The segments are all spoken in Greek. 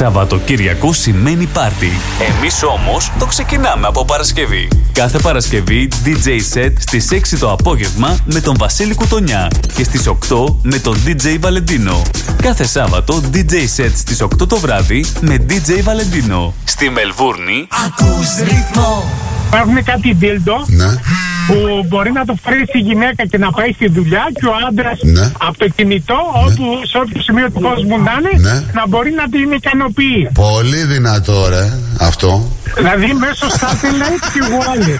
Σαββατοκύριακο σημαίνει πάρτι. Εμείς όμως το ξεκινάμε από Παρασκευή. Κάθε Παρασκευή DJ set στις 6 το απόγευμα με τον Βασίλη Κουτονιά και στις 8 με τον DJ Βαλεντίνο. Κάθε Σάββατο DJ set στις 8 το βράδυ με DJ Βαλεντίνο. Στη Μελβούρνη ακούς ρυθμό. Υπάρχουν κάτι δίλντο που μπορεί να το φέρει στη γυναίκα και να πάει στη δουλειά και ο άντρας από το κινητό, όπου σε όποιο σημείο του κόσμου να είναι, να μπορεί να την ικανοποιεί. Πολύ δυνατό ρε αυτό. Δηλαδή μέσω satellite και wireless.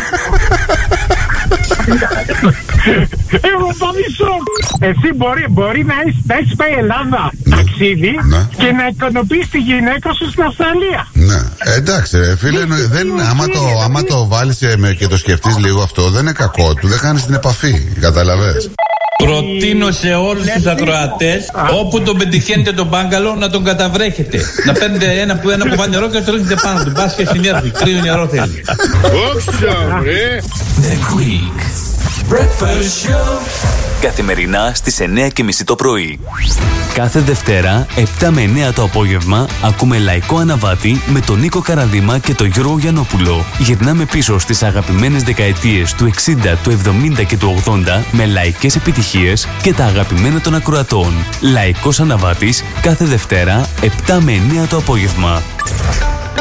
Εγώ παμισό. Εσύ μπορεί να έχεις πάει Ελλάδα ταξίδι και να ικανοποιείς τη γυναίκα σου στην Αυστραλία. Ναι, εντάξει ρε φίλε, άμα το βάλεις και το σκεφτείς λίγο αυτό, δεν είναι κακό του, δεν χάνεις την επαφή, καταλαβες. Προτείνω σε όλους τους ακροατές, όπου τον πετυχαίνετε τον μπάγκαλο, να τον καταβρέχετε. Να παίρνετε ένα κουβά νερό και να το ρίχνετε πάνω του. Μπας και συνέρχει, κρύο νερό θέλει. Όξα, ρε! The Greek Breakfast Show. Καθημερινά στις 9:30 το πρωί. Κάθε Δευτέρα, 7 με 9 το απόγευμα, ακούμε Λαϊκό Αναβάτη με τον Νίκο Καραδίμα και τον Γιώργο Γιαννόπουλο. Γυρνάμε πίσω στις αγαπημένες δεκαετίες του 60, του 70 και του 80 με λαϊκές επιτυχίες και τα αγαπημένα των ακροατών. Λαϊκός Αναβάτης κάθε Δευτέρα, 7 με 9 το απόγευμα.